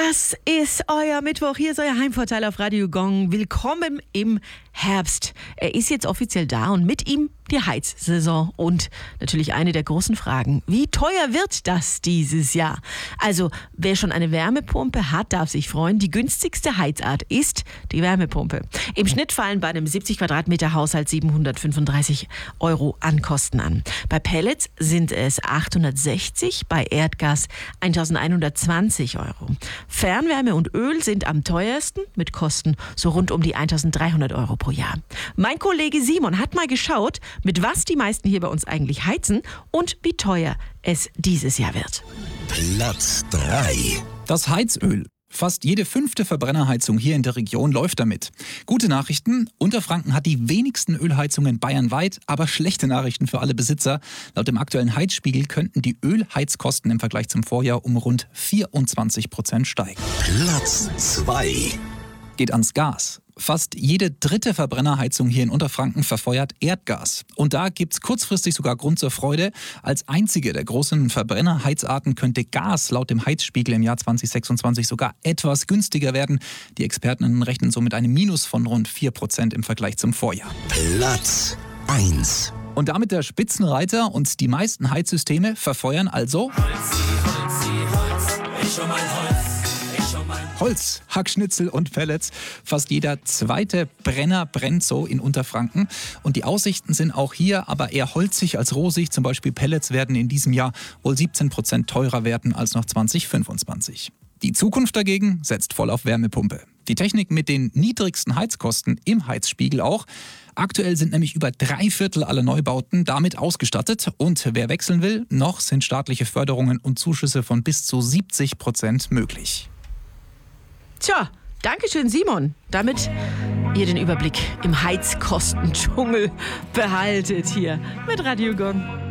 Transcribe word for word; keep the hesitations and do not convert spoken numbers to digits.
Das ist euer Mittwoch. Hier ist euer Heimvorteil auf Radio Gong. Willkommen im Herbst. Er ist jetzt offiziell da und mit ihm die Heizsaison. Und natürlich eine der großen Fragen: Wie teuer wird das dieses Jahr? Also, wer schon eine Wärmepumpe hat, darf sich freuen. Die günstigste Heizart ist die Wärmepumpe. Im Schnitt fallen bei einem siebzig Quadratmeter Haushalt siebenhundertfünfunddreißig Euro an Kosten an. Bei Pellets sind es achthundertsechzig, bei Erdgas eintausendeinhundertzwanzig Euro. Fernwärme und Öl sind am teuersten mit Kosten so rund um die eintausenddreihundert Euro pro Jahr. Mein Kollege Simon hat mal geschaut, mit was die meisten hier bei uns eigentlich heizen und wie teuer es dieses Jahr wird. Platz drei. Das Heizöl. Fast jede fünfte Verbrennerheizung hier in der Region läuft damit. Gute Nachrichten: Unterfranken hat die wenigsten Ölheizungen bayernweit, aber schlechte Nachrichten für alle Besitzer. Laut dem aktuellen Heizspiegel könnten die Ölheizkosten im Vergleich zum Vorjahr um rund vierundzwanzig Prozent steigen. Platz zwei. Geht ans Gas. Fast jede dritte Verbrennerheizung hier in Unterfranken verfeuert Erdgas. Und da gibt's kurzfristig sogar Grund zur Freude. Als einzige der großen Verbrennerheizarten könnte Gas laut dem Heizspiegel im Jahr zwanzig sechsundzwanzig sogar etwas günstiger werden. Die Experten rechnen so mit einem Minus von rund vier Prozent im Vergleich zum Vorjahr. Platz eins. Und damit der Spitzenreiter und die meisten Heizsysteme verfeuern also Holz, Holz, Holz, ich um mein Holz. Holz, Hackschnitzel und Pellets. Fast jeder zweite Brenner brennt so in Unterfranken. Und die Aussichten sind auch hier aber eher holzig als rosig. Zum Beispiel Pellets werden in diesem Jahr wohl siebzehn Prozent teurer werden als noch zwanzig fünfundzwanzig. Die Zukunft dagegen setzt voll auf Wärmepumpe. Die Technik mit den niedrigsten Heizkosten im Heizspiegel auch. Aktuell sind nämlich über drei Viertel aller Neubauten damit ausgestattet. Und wer wechseln will, noch sind staatliche Förderungen und Zuschüsse von bis zu siebzig Prozent möglich. Tja, Dankeschön Simon. Damit ihr den Überblick im Heizkostendschungel behaltet hier mit Radio Gong.